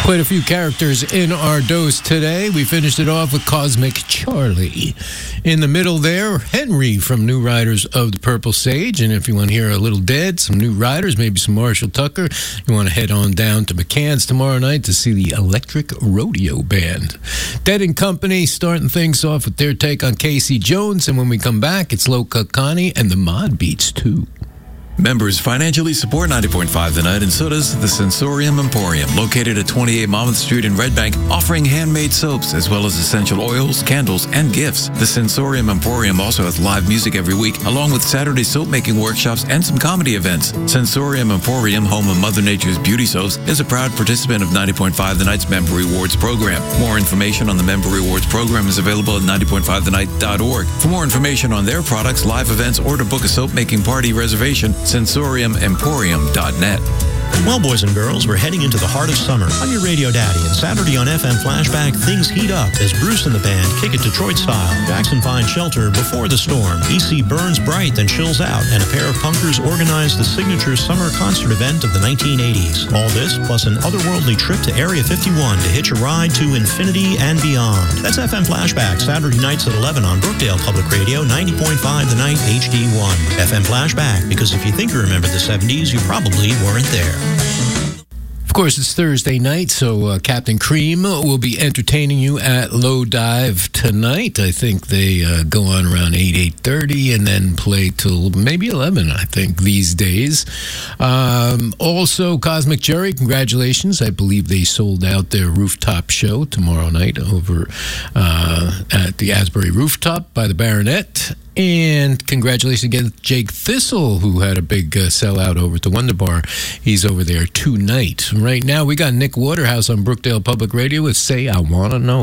Quite a few characters in our dose today. We finished it off with Cosmic Charlie. In the middle there, Henry from New Riders of the Purple Sage. And if you want to hear a little Dead, some New Riders, maybe some Marshall Tucker, you want to head on down to McCann's tomorrow night to see the Electric Rodeo Band. Dead and Company starting things off with their take on Casey Jones. And when we come back, it's Low Cut Connie and the Mod Beats too. Members financially support 90.5 The Night, and so does the Sensorium Emporium, located at 28 Monmouth Street in Red Bank, offering handmade soaps as well as essential oils, candles, and gifts. The Sensorium Emporium also has live music every week, along with Saturday soap-making workshops and some comedy events. Sensorium Emporium, home of Mother Nature's beauty soaps, is a proud participant of 90.5 The Night's Member Rewards program. More information on the Member Rewards program is available at 90.5thenight.org. For more information on their products, live events, or to book a soap-making party reservation, sensoriumemporium.net. Well, boys and girls, we're heading into the heart of summer. I'm your radio daddy, and Saturday on FM Flashback, things heat up as Bruce and the band kick it Detroit style. Jackson finds shelter before the storm. EC burns bright, then chills out, and a pair of punkers organize the signature summer concert event of the 1980s. All this, plus an otherworldly trip to Area 51 to hitch a ride to infinity and beyond. That's FM Flashback, Saturday nights at 11 on Brookdale Public Radio, 90.5 The Night HD1. FM Flashback, because if you think you remember the 70s, you probably weren't there. Of course, it's Thursday night, so Captain Cream will be entertaining you at Low Dive tonight. I think they go on around 8:30, and then play till maybe 11, I think, these days. Also, Cosmic Jerry, congratulations. I believe they sold out their rooftop show tomorrow night over at the Asbury Rooftop by the Baronet. And congratulations again to Jake Thistle, who had a big sellout over at the Wonder Bar. He's over there tonight. Right now, we got Nick Waterhouse on Brookdale Public Radio with Say I Wanna Know.